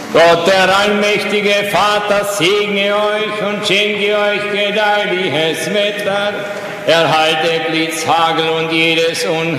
Gott, der allmächtige Vater, segne euch und schenke euch gedeihliches Wetter, erhalte Blitz, Hagel und jedes Unheil.